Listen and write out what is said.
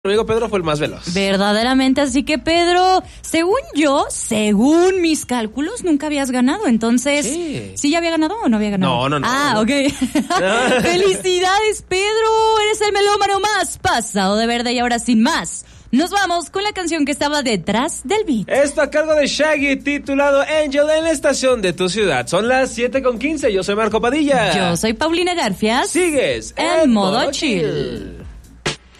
amigo Pedro fue el más veloz. Verdaderamente, así que Pedro, según mis cálculos, nunca habías ganado. Entonces, ¿sí ya había ganado o no había ganado? No. Ok. Felicidades, Pedro. Eres el melómano más pasado de verde. Y ahora, sin más, nos vamos con la canción que estaba detrás del beat. Esto a cargo de Shaggy, titulado Angel, en la estación de tu ciudad. Son las 7:15. Yo soy Marco Padilla. Yo soy Paulina Garfias. Sigues en modo chill.